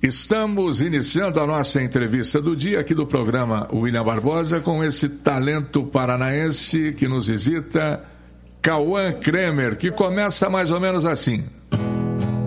Estamos iniciando a nossa entrevista do dia aqui do programa William Barbosa com esse talento paranaense que nos visita, Cauã Kremer, que começa mais ou menos assim.